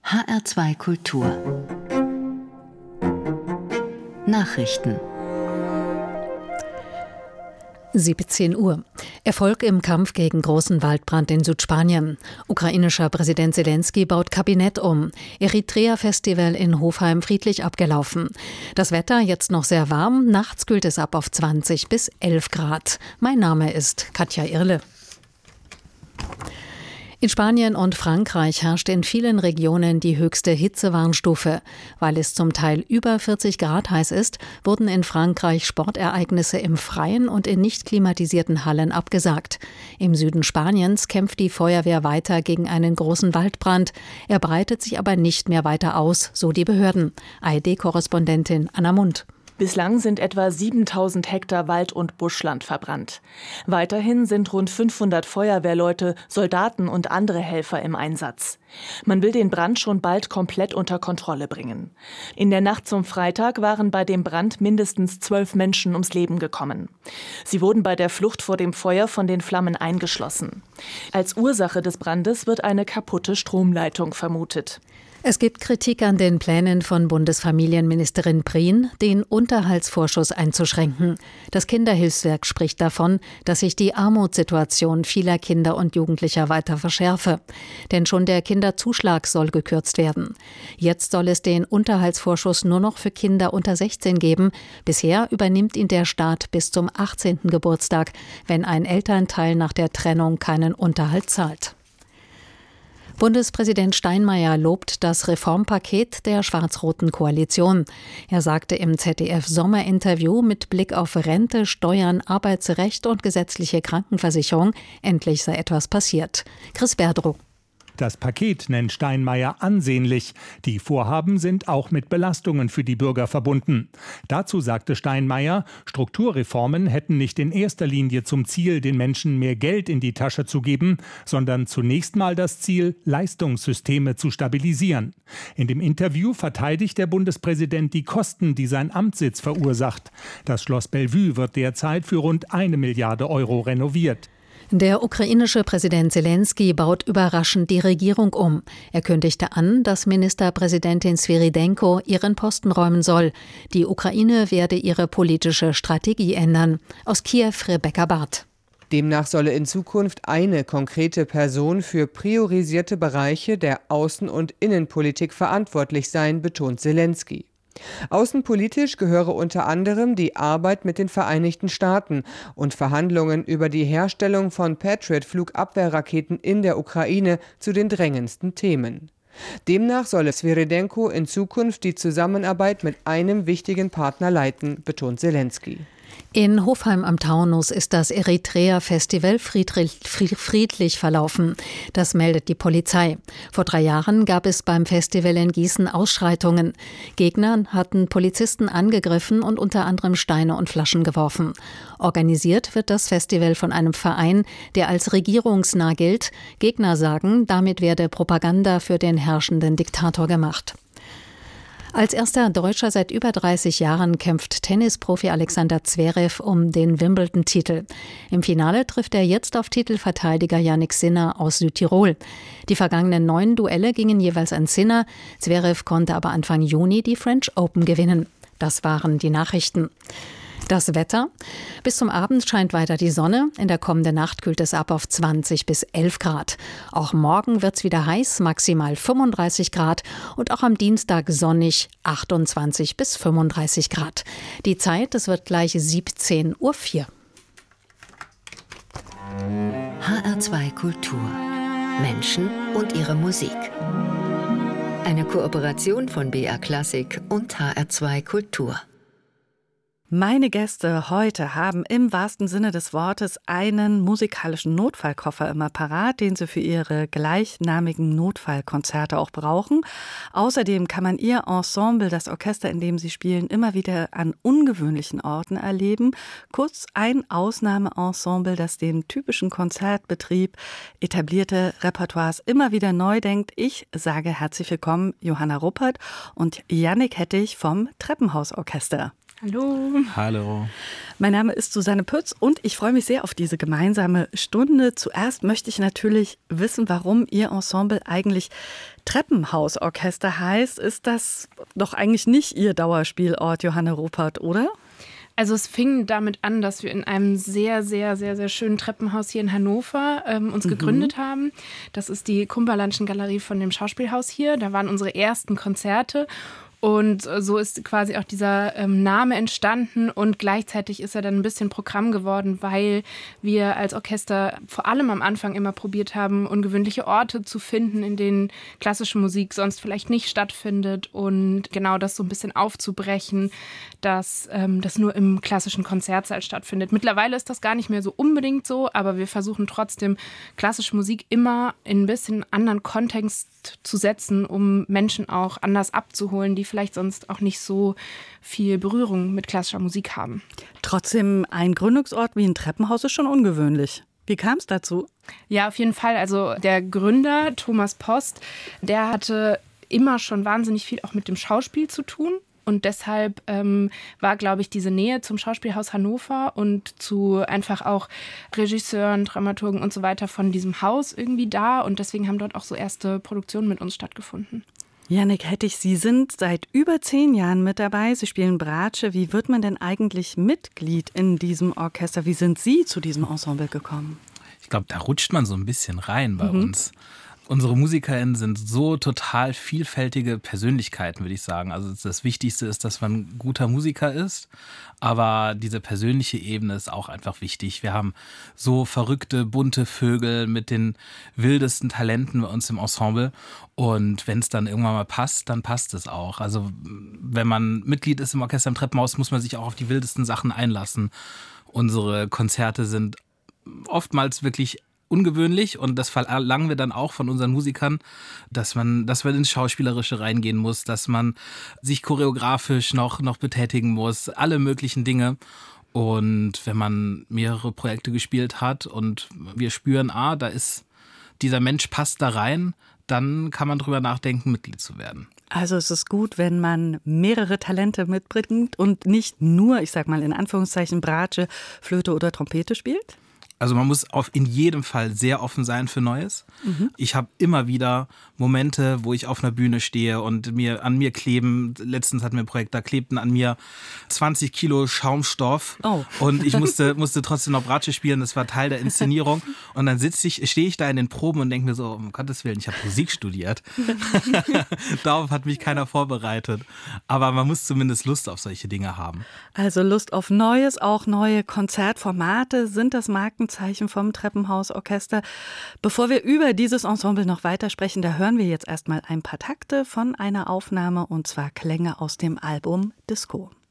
HR2 Kultur Nachrichten 17 Uhr. Erfolg im Kampf gegen großen Waldbrand in Südspanien. Ukrainischer Präsident Selenskyj baut Kabinett um. Eritrea-Festival in Hofheim friedlich abgelaufen. Das Wetter jetzt noch sehr warm. Nachts kühlt es ab auf 20 bis 11 Grad. Mein Name ist Katja Irle. In Spanien und Frankreich herrscht in vielen Regionen die höchste Hitzewarnstufe. Weil es zum Teil über 40 Grad heiß ist, wurden in Frankreich Sportereignisse im Freien und in nicht klimatisierten Hallen abgesagt. Im Süden Spaniens kämpft die Feuerwehr weiter gegen einen großen Waldbrand. Er breitet sich aber nicht mehr weiter aus, so die Behörden. ARD-Korrespondentin Anna Mund. Bislang sind etwa 7000 Hektar Wald- und Buschland verbrannt. Weiterhin sind rund 500 Feuerwehrleute, Soldaten und andere Helfer im Einsatz. Man will den Brand schon bald komplett unter Kontrolle bringen. In der Nacht zum Freitag waren bei dem Brand mindestens 12 Menschen ums Leben gekommen. Sie wurden bei der Flucht vor dem Feuer von den Flammen eingeschlossen. Als Ursache des Brandes wird eine kaputte Stromleitung vermutet. Es gibt Kritik an den Plänen von Bundesfamilienministerin Prien, den Unterhaltsvorschuss einzuschränken. Das Kinderhilfswerk spricht davon, dass sich die Armutssituation vieler Kinder und Jugendlicher weiter verschärfe. Denn schon der Kinderzuschlag soll gekürzt werden. Jetzt soll es den Unterhaltsvorschuss nur noch für Kinder unter 16 geben. Bisher übernimmt ihn der Staat bis zum 18. Geburtstag, wenn ein Elternteil nach der Trennung keinen Unterhalt zahlt. Bundespräsident Steinmeier lobt das Reformpaket der schwarz-roten Koalition. Er sagte im ZDF-Sommerinterview mit Blick auf Rente, Steuern, Arbeitsrecht und gesetzliche Krankenversicherung, endlich sei etwas passiert. Chris Berdrow. Das Paket nennt Steinmeier ansehnlich. Die Vorhaben sind auch mit Belastungen für die Bürger verbunden. Dazu sagte Steinmeier, Strukturreformen hätten nicht in erster Linie zum Ziel, den Menschen mehr Geld in die Tasche zu geben, sondern zunächst mal das Ziel, Leistungssysteme zu stabilisieren. In dem Interview verteidigt der Bundespräsident die Kosten, die sein Amtssitz verursacht. Das Schloss Bellevue wird derzeit für rund 1 Milliarde Euro renoviert. Der ukrainische Präsident Selenskyj baut überraschend die Regierung um. Er kündigte an, dass Ministerpräsidentin Svyrydenko ihren Posten räumen soll. Die Ukraine werde ihre politische Strategie ändern. Aus Kiew Rebecca Barth. Demnach solle in Zukunft eine konkrete Person für priorisierte Bereiche der Außen- und Innenpolitik verantwortlich sein, betont Selenskyj. Außenpolitisch gehöre unter anderem die Arbeit mit den Vereinigten Staaten und Verhandlungen über die Herstellung von Patriot-Flugabwehrraketen in der Ukraine zu den drängendsten Themen. Demnach solle Svyrydenko in Zukunft die Zusammenarbeit mit einem wichtigen Partner leiten, betont Selenskyj. In Hofheim am Taunus ist das Eritrea-Festival friedlich verlaufen. Das meldet die Polizei. Vor 3 Jahren gab es beim Festival in Gießen Ausschreitungen. Gegner hatten Polizisten angegriffen und unter anderem Steine und Flaschen geworfen. Organisiert wird das Festival von einem Verein, der als regierungsnah gilt. Gegner sagen, damit werde Propaganda für den herrschenden Diktator gemacht. Als erster Deutscher seit über 30 Jahren kämpft Tennisprofi Alexander Zverev um den Wimbledon-Titel. Im Finale trifft er jetzt auf Titelverteidiger Jannik Sinner aus Südtirol. Die vergangenen 9 Duelle gingen jeweils an Sinner. Zverev konnte aber Anfang Juni die French Open gewinnen. Das waren die Nachrichten. Das Wetter. Bis zum Abend scheint weiter die Sonne. In der kommenden Nacht kühlt es ab auf 20 bis 11 Grad. Auch morgen wird es wieder heiß, maximal 35 Grad. Und auch am Dienstag sonnig, 28 bis 35 Grad. Die Zeit, es wird gleich 17:04 Uhr. HR2 Kultur. Menschen und ihre Musik. Eine Kooperation von BR Klassik und HR2 Kultur. Meine Gäste heute haben im wahrsten Sinne des Wortes einen musikalischen Notfallkoffer immer parat, den sie für ihre gleichnamigen Notfallkonzerte auch brauchen. Außerdem kann man ihr Ensemble, das Orchester, in dem sie spielen, immer wieder an ungewöhnlichen Orten erleben. Kurz ein Ausnahmeensemble, das den typischen Konzertbetrieb, etablierte Repertoires immer wieder neu denkt. Ich sage herzlich willkommen Johanna Ruppert und Jannik Hettich vom Treppenhausorchester. Hallo. Hallo. Mein Name ist Susanne Pütz und ich freue mich sehr auf diese gemeinsame Stunde. Zuerst möchte ich natürlich wissen, warum Ihr Ensemble eigentlich Treppenhausorchester heißt. Ist das doch eigentlich nicht Ihr Dauerspielort, Johanne Ruppert, oder? Also es fing damit an, dass wir in einem sehr, sehr, sehr, sehr schönen Treppenhaus hier in Hannover uns gegründet haben. Das ist die Kumperlandschen Galerie von dem Schauspielhaus hier. Da waren unsere ersten Konzerte. Und so ist quasi auch dieser Name entstanden und gleichzeitig ist er dann ein bisschen Programm geworden, weil wir als Orchester vor allem am Anfang immer probiert haben, ungewöhnliche Orte zu finden, in denen klassische Musik sonst vielleicht nicht stattfindet und genau das so ein bisschen aufzubrechen, dass das nur im klassischen Konzertsaal stattfindet. Mittlerweile ist das gar nicht mehr so unbedingt so, aber wir versuchen trotzdem klassische Musik immer in ein bisschen anderen Kontext zu setzen, um Menschen auch anders abzuholen, die vielleicht sonst auch nicht so viel Berührung mit klassischer Musik haben. Trotzdem, ein Gründungsort wie ein Treppenhaus ist schon ungewöhnlich. Wie kam es dazu? Ja, auf jeden Fall. Also der Gründer, Thomas Post, der hatte immer schon wahnsinnig viel auch mit dem Schauspiel zu tun. Und deshalb war, glaube ich, diese Nähe zum Schauspielhaus Hannover und zu einfach auch Regisseuren, Dramaturgen und so weiter von diesem Haus irgendwie da. Und deswegen haben dort auch so erste Produktionen mit uns stattgefunden. Jannik Hettich, Sie sind seit über 10 Jahren mit dabei. Sie spielen Bratsche. Wie wird man denn eigentlich Mitglied in diesem Orchester? Wie sind Sie zu diesem Ensemble gekommen? Ich glaube, da rutscht man so ein bisschen rein bei uns. Unsere MusikerInnen sind so total vielfältige Persönlichkeiten, würde ich sagen. Also das Wichtigste ist, dass man ein guter Musiker ist, aber diese persönliche Ebene ist auch einfach wichtig. Wir haben so verrückte, bunte Vögel mit den wildesten Talenten bei uns im Ensemble und wenn es dann irgendwann mal passt, dann passt es auch. Also wenn man Mitglied ist im Orchester im Treppenhaus, muss man sich auch auf die wildesten Sachen einlassen. Unsere Konzerte sind oftmals wirklich ungewöhnlich und das verlangen wir dann auch von unseren Musikern, dass man ins Schauspielerische reingehen muss, dass man sich choreografisch noch betätigen muss, alle möglichen Dinge. Und wenn man mehrere Projekte gespielt hat und wir spüren, da ist dieser Mensch passt da rein, dann kann man drüber nachdenken, Mitglied zu werden. Also es ist gut, wenn man mehrere Talente mitbringt und nicht nur, ich sag mal in Anführungszeichen, Bratsche, Flöte oder Trompete spielt? Also man muss in jedem Fall sehr offen sein für Neues. Ich habe immer wieder Momente, wo ich auf einer Bühne stehe und an mir kleben, letztens hatten wir ein Projekt, da klebten an mir 20 Kilo Schaumstoff und ich musste trotzdem noch Bratsche spielen, das war Teil der Inszenierung und dann stehe ich da in den Proben und denke mir so, um Gottes Willen, ich habe Musik studiert. Darauf hat mich keiner vorbereitet. Aber man muss zumindest Lust auf solche Dinge haben. Also Lust auf Neues, auch neue Konzertformate sind das Markenzeichen vom Treppenhausorchester. Bevor wir über dieses Ensemble noch weitersprechen, da hören wir jetzt erstmal ein paar Takte von einer Aufnahme und zwar Klänge aus dem Album Disco.